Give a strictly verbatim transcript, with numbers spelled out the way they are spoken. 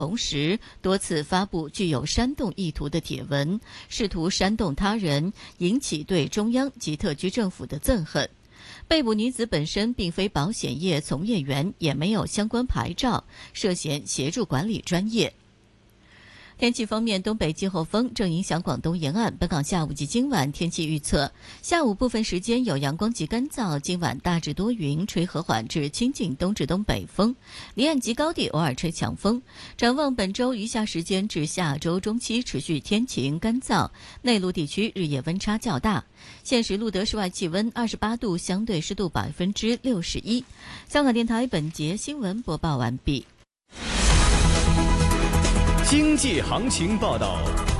同时多次发布具有煽动意图的帖文，试图煽动他人，引起对中央及特区政府的憎恨。被捕女子本身并非保险业从业员，也没有相关牌照，涉嫌协助管理专业。天气方面，东北季候风正影响广东沿岸，本港下午及今晚天气预测：下午部分时间有阳光及干燥，今晚大致多云，吹和缓至清劲东至东北风，离岸及高地偶尔吹强风。展望本周余下时间至下周中期持续天晴干燥，内陆地区日夜温差较大。现时录得室外气温二十八度，相对湿度百分之六十一。香港电台本节新闻播报完毕。 经济行情报道。